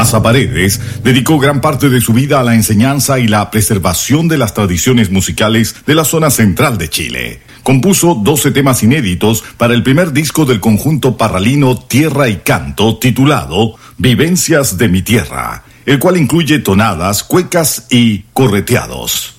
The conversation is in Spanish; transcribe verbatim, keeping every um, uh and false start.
Maza Paredes dedicó gran parte de su vida a la enseñanza y la preservación de las tradiciones musicales de la zona central de Chile. Compuso doce temas inéditos para el primer disco del conjunto parralino Tierra y Canto, titulado Vivencias de mi Tierra, el cual incluye tonadas, cuecas y correteados.